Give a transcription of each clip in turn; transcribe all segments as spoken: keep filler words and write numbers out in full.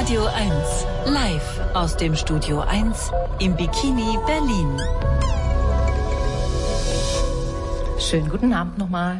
Radio eins, live aus dem Studio eins im Bikini Berlin. Schönen guten Abend nochmal.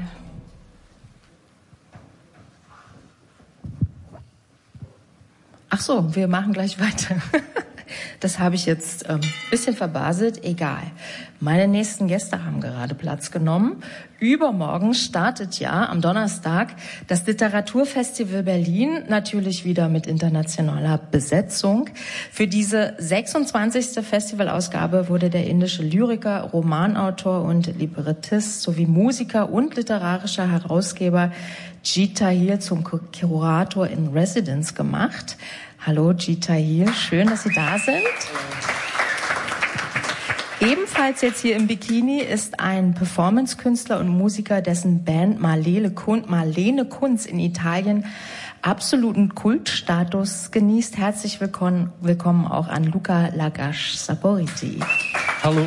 Ach so, wir machen gleich weiter. Das habe ich jetzt ein ähm, bisschen verbaselt, egal. Meine nächsten Gäste haben gerade Platz genommen. Übermorgen startet ja am Donnerstag das Literaturfestival Berlin, natürlich wieder mit internationaler Besetzung. Für diese sechsundzwanzigste Festivalausgabe wurde der indische Lyriker, Romanautor und Librettist sowie Musiker und literarischer Herausgeber Jeet Tahil zum Kurator in Residence gemacht. Hallo Jeet Tahil, schön, dass Sie da sind. Ebenfalls jetzt hier im Bikini ist ein Performance-Künstler und Musiker, dessen Band Marlene Kunz, Marlene Kunz in Italien absoluten Kultstatus genießt. Herzlich willkommen, willkommen auch an Luca Lagash Saporiti. Hallo.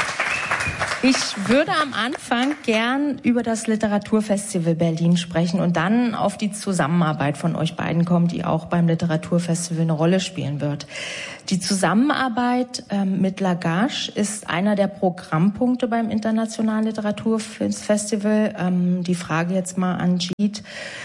Ich würde am Anfang gern über das Literaturfestival Berlin sprechen und dann auf die Zusammenarbeit von euch beiden kommen, die auch beim Literaturfestival eine Rolle spielen wird. Die Zusammenarbeit ähm, mit Lagash ist einer der Programmpunkte beim Internationalen Literaturfestival. Ähm, die Frage jetzt mal an Jeet.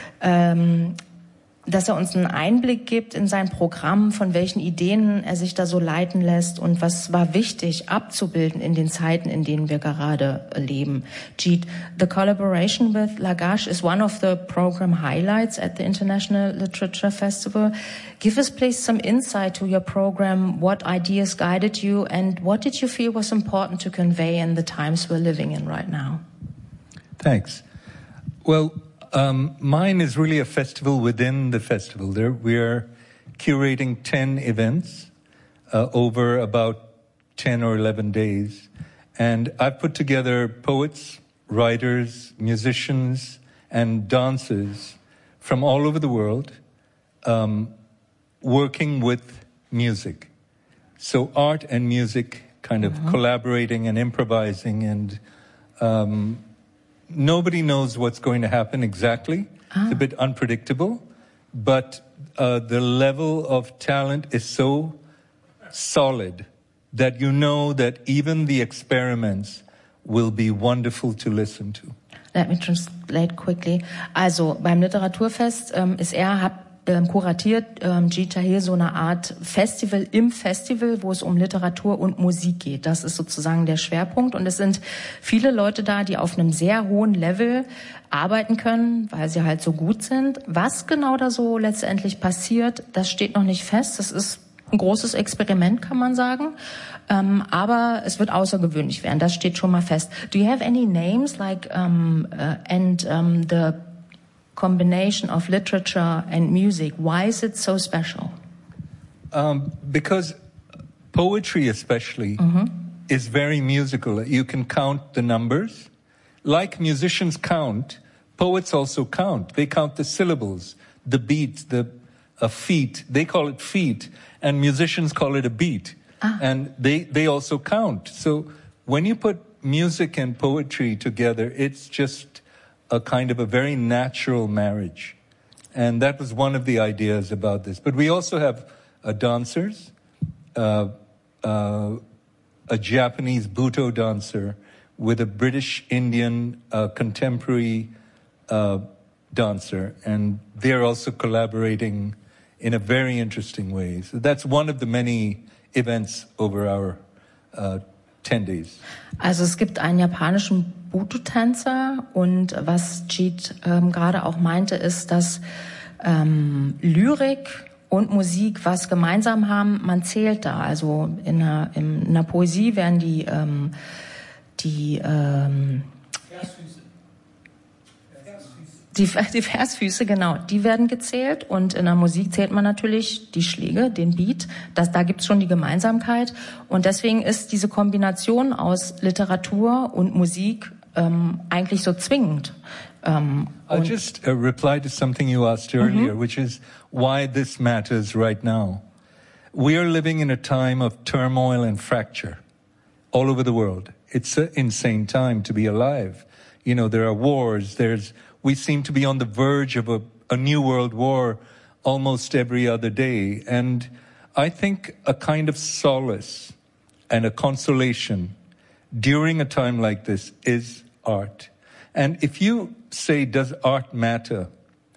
Ähm, dass er uns einen Einblick gibt in sein Programm, von welchen Ideen er sich da so leiten lässt und was war wichtig abzubilden in den Zeiten, in denen wir gerade leben. Jeet, the collaboration with Lagash is one of the program highlights at the International Literature Festival. Give us please some insight to your program, what ideas guided you and what did you feel was important to convey in the times we're living in right now? Thanks. Well, Um, mine is really a festival within the festival. There, we're curating ten events uh, over about ten or eleven days. And I've put together poets, writers, musicians, and dancers from all over the world um, working with music. So art and music kind of mm-hmm. collaborating and improvising and um nobody knows what's going to happen exactly. Ah. It's a bit unpredictable, but uh, the level of talent is so solid that you know that even the experiments will be wonderful to listen to. Let me translate quickly. Also beim Literaturfest ähm, ist er hat ähm, kuratiert ähm, Jeet Tahil so eine Art Festival im Festival, wo es um Literatur und Musik geht. Das ist sozusagen der Schwerpunkt und es sind viele Leute da, die auf einem sehr hohen Level arbeiten können, weil sie halt so gut sind. Was genau da so letztendlich passiert, das steht noch nicht fest. Das ist ein großes Experiment, kann man sagen. Um, aber es wird außergewöhnlich werden. Das steht schon mal fest. Do you have any names like um, uh, and um, the combination of literature and music? Why is it so special? Um, because poetry, especially, mm-hmm. is very musical. You can count the numbers, like musicians count. Poets also count. They count the syllables, the beat, the a feet. They call it feet, and musicians call it a beat. Ah. And they, they also count. So when you put music and poetry together, it's just a kind of a very natural marriage. And that was one of the ideas about this. But we also have uh, dancers, uh, uh, a Japanese Buto dancer with a British Indian uh, contemporary uh, dancer. And they're also collaborating in a very interesting way. So that's one of the many events over our uh, ten days. Also es gibt einen japanischen Buto-Tänzer und was Jeet ähm, gerade auch meinte, ist, dass ähm, Lyrik und Musik was gemeinsam haben. Man zählt da, also in einer, in einer Poesie werden die ähm, die ähm, Die, die Versfüße, genau, die werden gezählt und in der Musik zählt man natürlich die Schläge, den Beat, das, da gibt's schon die Gemeinsamkeit und deswegen ist diese Kombination aus Literatur und Musik ähm, eigentlich so zwingend. Ähm, I'll just uh, reply to something you asked earlier, mm-hmm. which is why this matters right now. We are living in a time of turmoil and fracture all over the world. It's an insane time to be alive. You know, there are wars, there's We seem to be on the verge of a, a new world war almost every other day. And I think a kind of solace and a consolation during a time like this is art. And if you say, does art matter?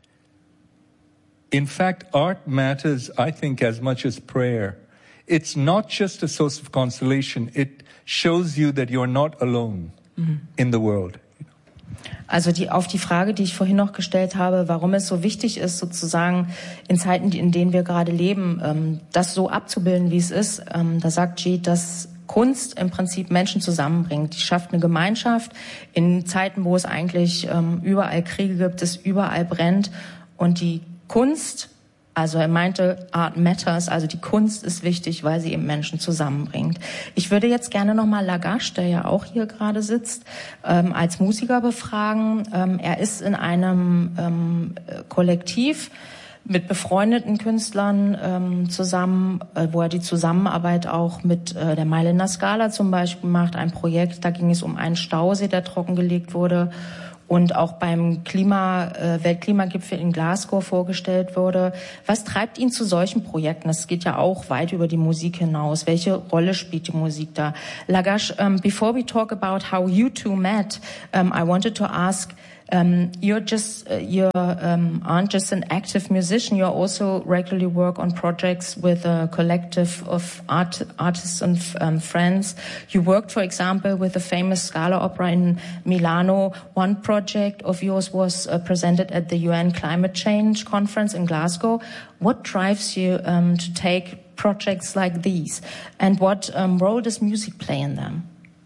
In fact, art matters, I think, as much as prayer. It's not just a source of consolation. It shows you that you're not alone mhm. in the world. Also die, auf die Frage, die ich vorhin noch gestellt habe, warum es so wichtig ist, sozusagen in Zeiten, in denen wir gerade leben, ähm, das so abzubilden, wie es ist, ähm, da sagt G, dass Kunst im Prinzip Menschen zusammenbringt. Die schafft eine Gemeinschaft in Zeiten, wo es eigentlich ähm, überall Kriege gibt, es überall brennt. Und die Kunst, also er meinte, Art matters, also die Kunst ist wichtig, weil sie eben Menschen zusammenbringt. Ich würde jetzt gerne nochmal Lagash, der ja auch hier gerade sitzt, ähm, als Musiker befragen. Ähm, er ist in einem ähm, Kollektiv mit befreundeten Künstlern ähm, zusammen, äh, wo er die Zusammenarbeit auch mit äh, der Mailänder Scala zum Beispiel macht. Ein Projekt, da ging es um einen Stausee, der trockengelegt wurde und auch beim Klima, äh, Weltklimagipfel in Glasgow vorgestellt wurde. Was treibt ihn zu solchen Projekten? Das geht ja auch weit über die Musik hinaus. Welche Rolle spielt die Musik da? Lagash, um, before we talk about how you two met, um, I wanted to ask, Um, you're just, uh, you um, aren't just an active musician, you also regularly work on projects with a collective of art, artists and um, friends. You worked, for example, with the famous Scala opera in Milano. One project of yours was uh, presented at the U N Climate Change Conference in Glasgow. What drives you um, to take projects like these? And what um, role does music play in them?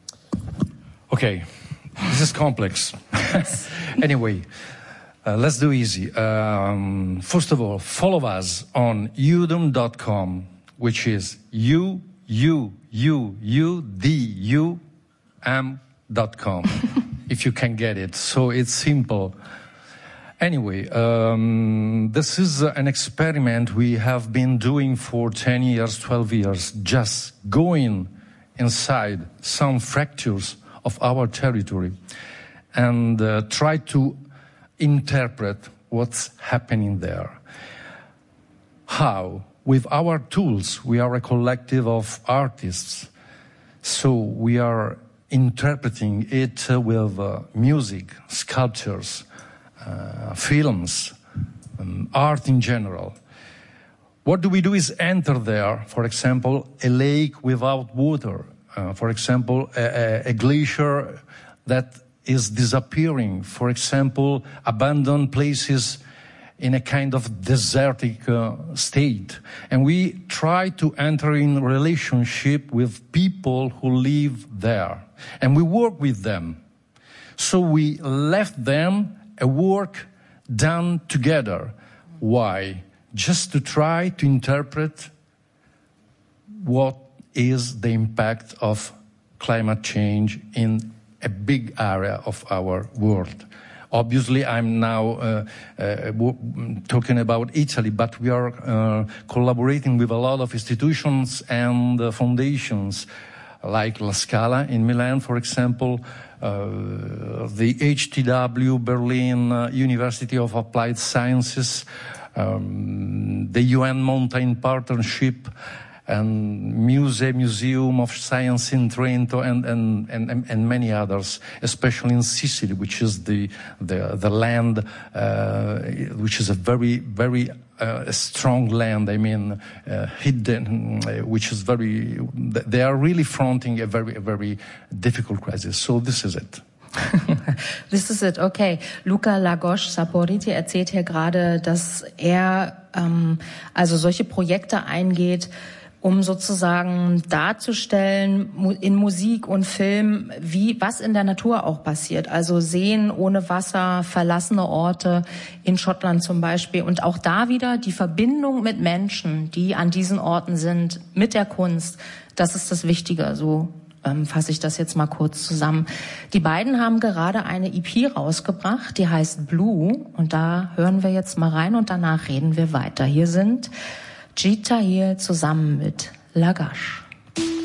Okay. This is complex. Anyway, uh, let's do easy. Um, first of all, follow us on udum dot com, which is U U U U D U M dot com, if you can get it. So it's simple. Anyway, um, this is an experiment we have been doing for ten years, twelve years, just going inside some fractures of our territory and uh, try to interpret what's happening there. How? With our tools, we are a collective of artists, so we are interpreting it uh, with uh, music, sculptures, uh, films, um, art in general. What do we do is enter there, for example, a lake without water, Uh, for example, a, a glacier that is disappearing. For example, abandoned places in a kind of desertic uh, state. And we try to enter in relationship with people who live there. And we work with them. So we left them a work done together. Why? Just to try to interpret what is the impact of climate change in a big area of our world. Obviously, I'm now uh, uh, talking about Italy, but we are uh, collaborating with a lot of institutions and uh, foundations, like La Scala in Milan, for example, uh, the H T W Berlin uh, University of Applied Sciences, um, the U N Mountain Partnership, and Muse, Museum of Science in Trento, and, and, and, and many others, especially in Sicily, which is the, the, the land, uh, which is a very, very uh, strong land, I mean, uh, hidden, uh, which is very, they are really fronting a very, a very difficult crisis. So this is it. This is it, okay. Luca Lagash Saporiti erzählt hier gerade, dass er ähm, also solche Projekte eingeht, um sozusagen darzustellen in Musik und Film, wie was in der Natur auch passiert. Also Seen ohne Wasser, verlassene Orte in Schottland zum Beispiel. Und auch da wieder die Verbindung mit Menschen, die an diesen Orten sind, mit der Kunst. Das ist das Wichtige. So ähm, fasse ich das jetzt mal kurz zusammen. Die beiden haben gerade eine E P rausgebracht, die heißt Blue. Und da hören wir jetzt mal rein und danach reden wir weiter. Hier sind G. Tahir zusammen mit Lagash.